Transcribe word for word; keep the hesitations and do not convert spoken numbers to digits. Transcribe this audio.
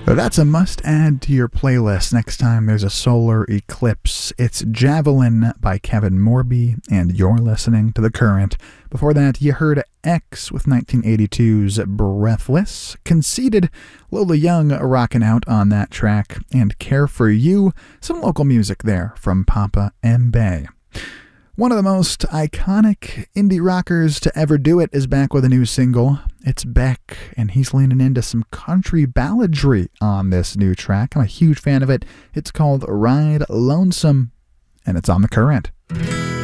That's a must-add to your playlist next time there's a solar eclipse. It's Javelin by Kevin Morby, and you're listening to The Current. Before that, you heard X with nineteen eighty-two's Breathless, Conceited, Lola Young rocking out on that track, and Care For You, some local music there from Papa Mbaye. One of the most iconic indie rockers to ever do it is back with a new single. It's Beck, and he's leaning into some country balladry on this new track. I'm a huge fan of it. It's called Ride Lonesome, and it's on The Current.